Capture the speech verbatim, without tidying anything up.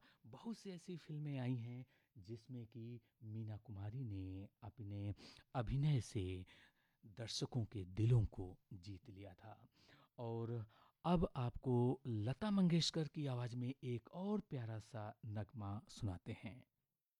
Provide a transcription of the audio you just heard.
बहुत सी ऐसी फ़िल्में आई हैं जिसमें कि मीना कुमारी ने अपने अभिनय से दर्शकों के दिलों को जीत लिया था। और अब आपको लता मंगेशकर की आवाज़ में एक और प्यारा सा नगमा सुनाते हैं।